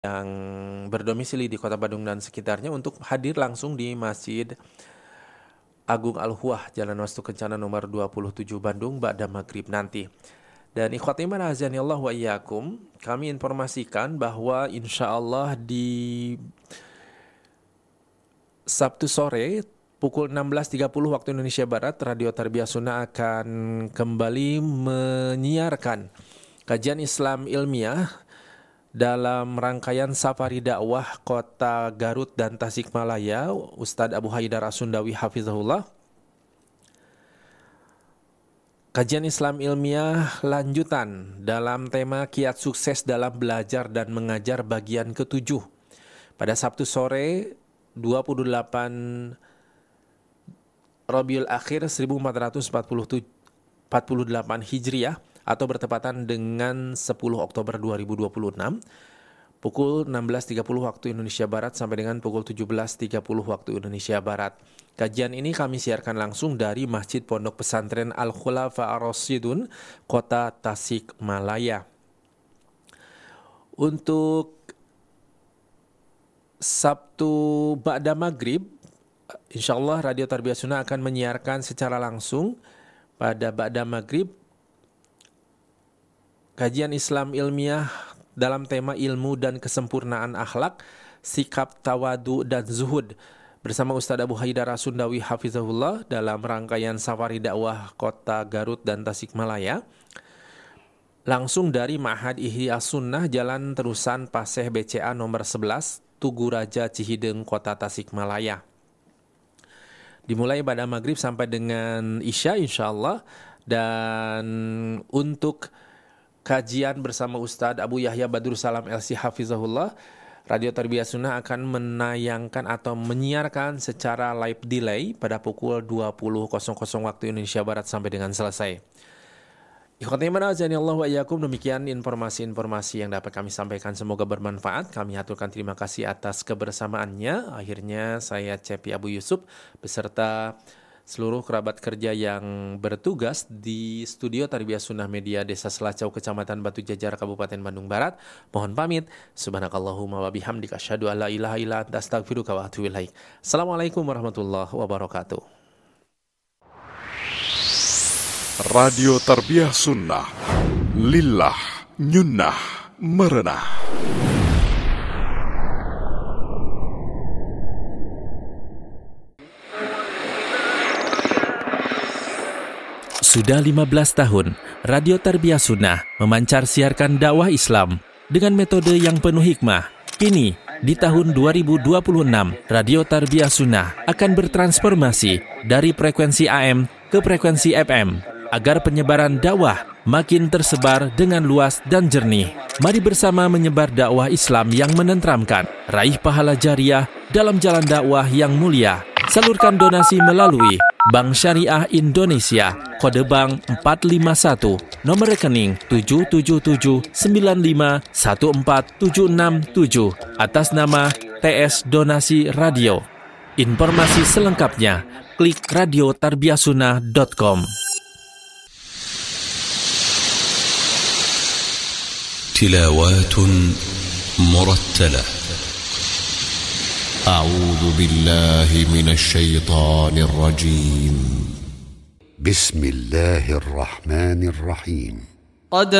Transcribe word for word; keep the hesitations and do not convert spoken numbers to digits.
yang berdomisili di Kota Bandung dan sekitarnya untuk hadir langsung di Masjid Agung Al-Huwah, Jalan Wastu Kencana nomor dua puluh tujuh Bandung, ba'da maghrib nanti. Dan ikhwati man azanillahu wa iyyakum, kami informasikan bahwa insya Allah di Sabtu sore pukul enam belas tiga puluh waktu Indonesia Barat, Radio Tarbiyah Sunnah akan kembali menyiarkan kajian Islam ilmiah dalam rangkaian Safari Dakwah Kota Garut dan Tasikmalaya, Ustadz Abu Haidar As-Sundawi Hafizahullah. Kajian Islam ilmiah lanjutan dalam tema Kiat Sukses dalam Belajar dan Mengajar bagian ketujuh. Pada Sabtu sore dua puluh delapan Rabiul Akhir seribu empat ratus empat puluh delapan Hijriah atau bertepatan dengan sepuluh Oktober dua ribu dua puluh enam pukul enam belas tiga puluh waktu Indonesia Barat sampai dengan pukul tujuh belas tiga puluh waktu Indonesia Barat. Kajian ini kami siarkan langsung dari Masjid Pondok Pesantren Al-Khulafa Ar-Rasyidun, Kota Tasikmalaya. Untuk Sabtu ba'da maghrib, insyaallah Radio Tarbiyah Sunnah akan menyiarkan secara langsung pada ba'da maghrib kajian Islam ilmiah dalam tema ilmu dan kesempurnaan akhlak, sikap tawadu dan zuhud bersama Ustadz Abu Haidar As-Sundawi Hafizahullah dalam rangkaian Safari Dakwah Kota Garut dan Tasikmalaya. Langsung dari Ma'had Ihya Sunnah, Jalan Terusan Paseh B C A nomor sebelas, Tugu Raja Cihideng, Kota Tasikmalaya. Dimulai pada maghrib sampai dengan Isya insyaallah. Dan untuk kajian bersama Ustadz Abu Yahya Badrul Salam L C Hafizahullah, Radio Tarbiyah Sunnah akan menayangkan atau menyiarkan secara live delay pada pukul dua puluh waktu Indonesia Barat sampai dengan selesai. Ikhwati man azanillahu wa iyyakum, demikian informasi-informasi yang dapat kami sampaikan, semoga bermanfaat. Kami haturkan terima kasih atas kebersamaannya. Akhirnya saya Cepi Abu Yusuf beserta seluruh kerabat kerja yang bertugas di studio Tarbiyah Sunnah Media Desa Selacau, Kecamatan Batu Jajar, Kabupaten Bandung Barat, mohon pamit. Subhanakallahumma wa bihamdika asyhadu an la ilaha illa anta astaghfiruka wa atubu ilaik. Assalamualaikum warahmatullahi wabarakatuh. Radio Tarbiyah Sunnah, lillah nyunnah merenah. Sudah lima belas tahun, Radio Tarbiyah Sunnah memancar siarkan dakwah Islam dengan metode yang penuh hikmah. Kini, di tahun dua ribu dua puluh enam, Radio Tarbiyah Sunnah akan bertransformasi dari frekuensi A M ke frekuensi F M agar penyebaran dakwah makin tersebar dengan luas dan jernih. Mari bersama menyebar dakwah Islam yang menenteramkan, raih pahala jariah dalam jalan dakwah yang mulia. Salurkan donasi melalui Bank Syariah Indonesia, kode bank empat lima satu, nomor rekening tujuh tujuh tujuh sembilan lima satu empat tujuh enam tujuh, atas nama T S Donasi Radio. Informasi selengkapnya, klik radio tarbiyah sunnah dot com. Tilawatun murattalah. أعوذ بالله من الشيطان الرجيم. بسم الله الرحمن الرحيم. قد